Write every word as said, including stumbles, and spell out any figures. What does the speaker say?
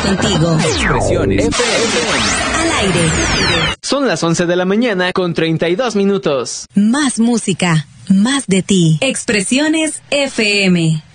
contigo. Expresiones F M. Al aire. Son las once de la mañana con treinta y dos minutos. Más música, más de ti. Expresiones F M.